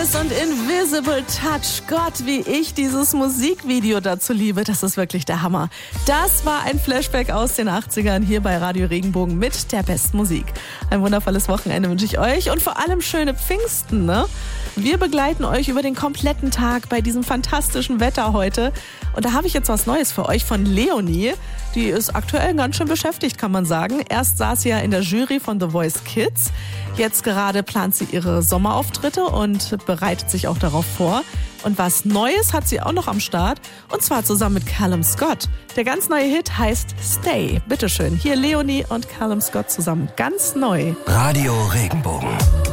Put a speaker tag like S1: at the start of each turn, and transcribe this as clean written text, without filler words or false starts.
S1: und Invisible Touch. Gott, wie ich dieses Musikvideo dazu liebe. Das ist wirklich der Hammer. Das war ein Flashback aus den 80ern hier bei Radio Regenbogen mit der besten Musik. Ein wundervolles Wochenende wünsche ich euch und vor allem schöne Pfingsten, ne? Wir begleiten euch über den kompletten Tag bei diesem fantastischen Wetter heute. Und da habe ich jetzt was Neues für euch von Leonie. Die ist aktuell ganz schön beschäftigt, kann man sagen. Erst saß sie ja in der Jury von The Voice Kids. Jetzt gerade plant sie ihre Sommerauftritte und bereitet sich auch darauf vor. Und was Neues hat sie auch noch am Start. Und zwar zusammen mit Callum Scott. Der ganz neue Hit heißt Stay. Bitteschön, hier Leonie und Callum Scott zusammen. Ganz neu.
S2: Radio Regenbogen.